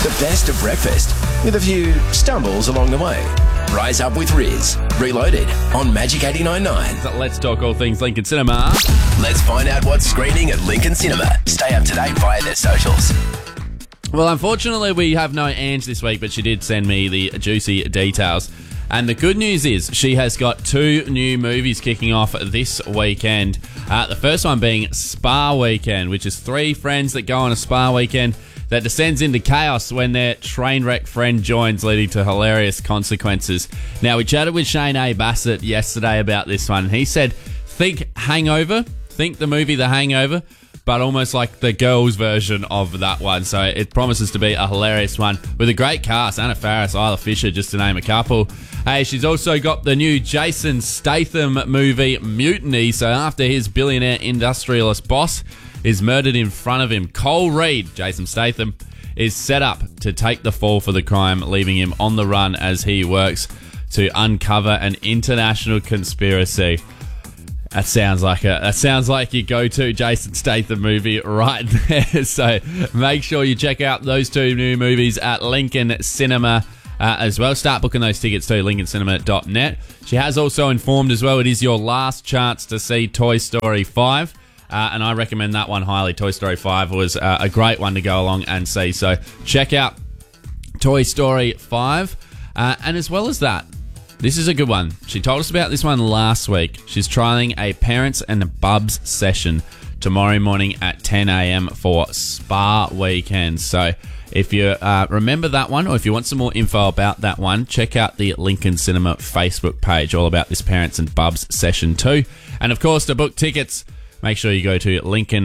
The best of breakfast, with a few stumbles along the way. Rise up with Riz. Reloaded on Magic 89.9. So let's talk all things Lincoln Cinema. Let's find out what's screening at Lincoln Cinema. Stay up to date via their socials. Well, unfortunately, we have no Ange this week, but she did send me the juicy details. And the good news is she has got 2 new movies kicking off this weekend. The first one being Spa Weekend, which is 3 friends that go on a spa weekend that descends into chaos when their train wreck friend joins, leading to hilarious consequences. Now, we chatted with Shane A. Bassett yesterday about this one. He said, think Hangover, think the movie The Hangover, but almost like the girls' version of that one. So it promises to be a hilarious one with a great cast. Anna Faris, Isla Fisher, just to name a couple. Hey, she's also got the new Jason Statham movie, Mutiny. So after his billionaire industrialist boss is murdered in front of him, Cole Reed, Jason Statham, is set up to take the fall for the crime, leaving him on the run as he works to uncover an international conspiracy. That sounds like your go-to Jason Statham movie right there. So make sure you check out those 2 new movies at Lincoln Cinema as well. Start booking those tickets to lincolncinema.net. She has also informed as well, it is your last chance to see Toy Story 5. And I recommend that one highly. Toy Story 5 was a great one to go along and see. So check out Toy Story 5. And as well as that, this is a good one. She told us about this one last week. She's trialling a Parents and Bubs session tomorrow morning at 10 a.m. for Spa Weekend. So if you remember that one, or if you want some more info about that one, check out the Lincoln Cinema Facebook page, all about this Parents and Bubs session too. And of course, to book tickets, make sure you go to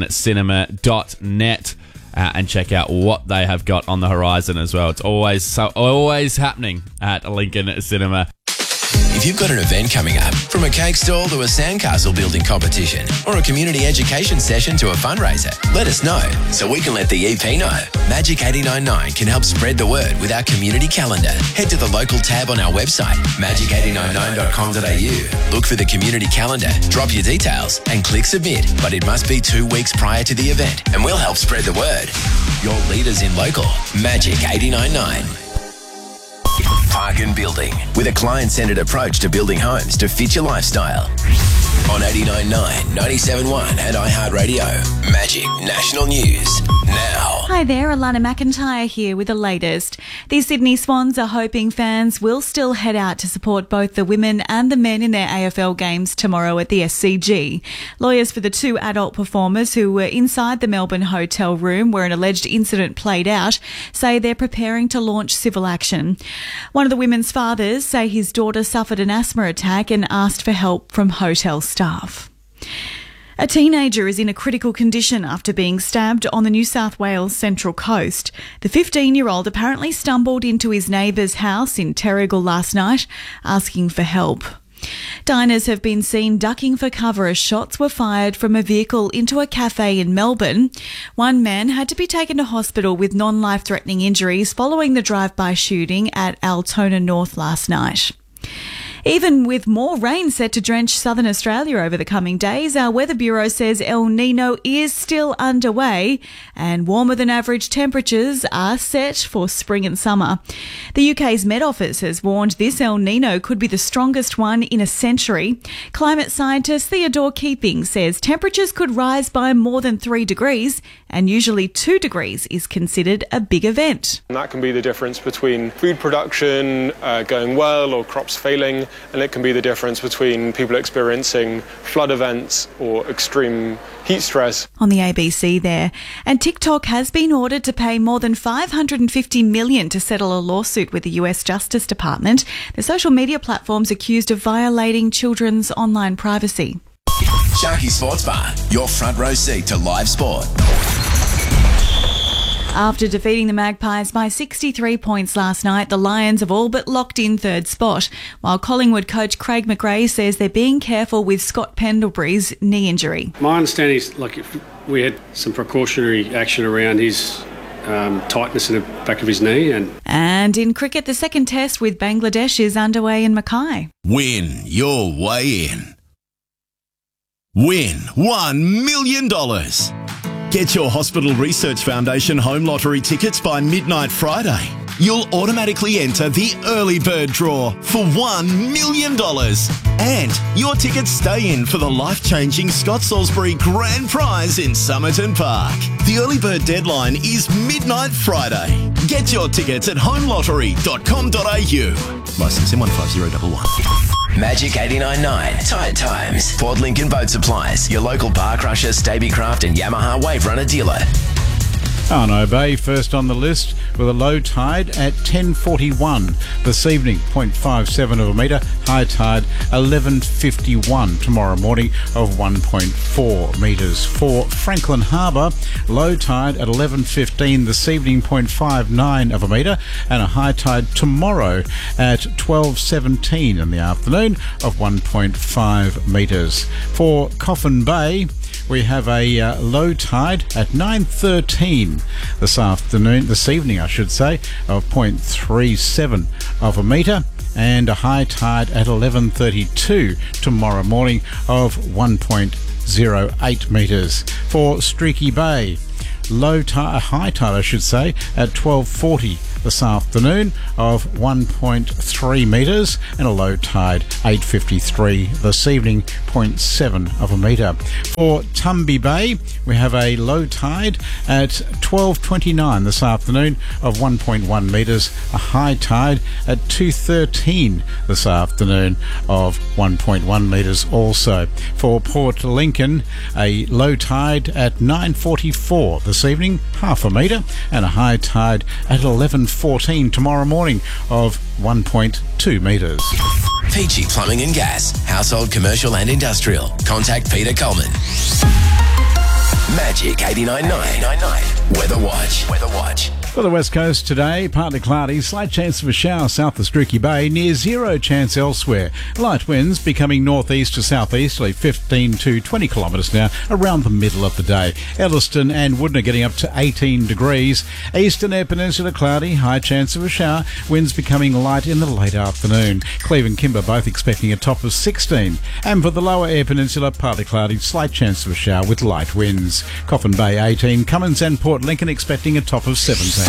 lincolncinema.net and check out what they have got on the horizon as well. It's always happening at Lincoln Cinema. If you've got an event coming up, from a cake stall to a sandcastle building competition, or a community education session to a fundraiser, let us know so we can let the EP know. Magic 89.9 can help spread the word with our community calendar. Head to the local tab on our website, magic899.com.au. Look for the community calendar, drop your details, and click submit. But it must be 2 weeks prior to the event, and we'll help spread the word. Your leaders in local, Magic 89.9. Park and Building, with a client-centred approach to building homes to fit your lifestyle. On 89.9, 97.1 and iHeartRadio. Magic National News now. Hi there, Alana McIntyre here with the latest. The Sydney Swans are hoping fans will still head out to support both the women and the men in their AFL games tomorrow at the SCG. Lawyers for the 2 adult performers who were inside the Melbourne hotel room where an alleged incident played out say they're preparing to launch civil action. One of the women's fathers say his daughter suffered an asthma attack and asked for help from hotel staff. A teenager is in a critical condition after being stabbed on the New South Wales Central Coast. The 15-year-old apparently stumbled into his neighbour's house in Terrigal last night, asking for help. Diners have been seen ducking for cover as shots were fired from a vehicle into a cafe in Melbourne. One man had to be taken to hospital with non-life-threatening injuries following the drive-by shooting at Altona North last night. Even with more rain set to drench southern Australia over the coming days, our Weather Bureau says El Nino is still underway and warmer than average temperatures are set for spring and summer. The UK's Met Office has warned this El Nino could be the strongest one in a century. Climate scientist Theodore Keeping says temperatures could rise by more than 3 degrees, and usually 2 degrees is considered a big event. And that can be the difference between food production going well or crops failing, and it can be the difference between people experiencing flood events or extreme heat stress. On the ABC there. And TikTok has been ordered to pay more than $550 million to settle a lawsuit with the US Justice Department. The social media platform's accused of violating children's online privacy. Sharky Sports Bar, your front row seat to live sport. After defeating the Magpies by 63 points last night, the Lions have all but locked in third spot, while Collingwood coach Craig McRae says they're being careful with Scott Pendlebury's knee injury. My understanding is we had some precautionary action around his tightness in the back of his knee. And in cricket, the second test with Bangladesh is underway in Mackay. Win your way in. Win $1 million. Get your Hospital Research Foundation home lottery tickets by midnight Friday. You'll automatically enter the early bird draw for $1 million. And your tickets stay in for the life-changing Scott Salisbury Grand Prize in Somerton Park. The early bird deadline is midnight Friday. Get your tickets at homelottery.com.au. Licence M150111. Magic 89.9. Tide Times. Port Lincoln Boat Supplies. Your local Park Crusher, Stabicraft and Yamaha Wave Runner dealer. Arno Bay first on the list with a low tide at 10:41 this evening, 0.57 of a metre. High tide 11:51 tomorrow morning of 1.4 metres. For Franklin Harbour, low tide at 11:15 this evening, 0.59 of a metre, and a high tide tomorrow at 12:17 in the afternoon of 1.5 metres. For Coffin Bay, we have a low tide at 9:13 this evening, of 0.37 of a metre, and a high tide at 11:32 tomorrow morning of 1.08 metres. For Streaky Bay, high tide at 12:40 this afternoon of 1.3 metres, and a low tide 8:53 this evening, 0.7 of a metre. For Tumby Bay, we have a low tide at 12:29 this afternoon of 1.1 metres, a high tide at 2:13 this afternoon of 1.1 metres also. For Port Lincoln, a low tide at 9:44 this evening, half a metre, and a high tide at 11:14 tomorrow morning of 1.2 metres. Peachy Plumbing and Gas. Household, commercial and industrial. Contact Peter Coleman. Magic 89.9. Weather Watch. For the West Coast today, partly cloudy, slight chance of a shower south of Streaky Bay, near zero chance elsewhere. Light winds becoming northeast to southeasterly, 15 to 20 kilometres now, around the middle of the day. Elliston and Woodner getting up to 18 degrees. Eastern Air Peninsula cloudy, high chance of a shower, winds becoming light in the late afternoon. Cleve and Kimber both expecting a top of 16. And for the lower Air Peninsula, partly cloudy, slight chance of a shower with light winds. Coffin Bay 18, Cummins and Port Lincoln expecting a top of 17.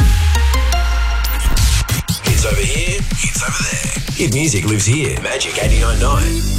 Hits over here, hits over there. Hit music lives here. Magic 89.9.